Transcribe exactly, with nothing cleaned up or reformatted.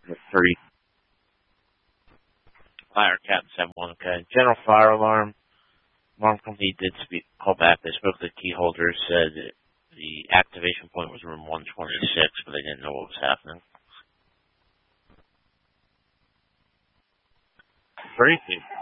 Three. Fire Captain seven one, okay. General fire alarm. Alarm company did speak, call back. They spoke to the key holder, said that the activation point was room one twenty-six, but they didn't know what was happening. Briefly.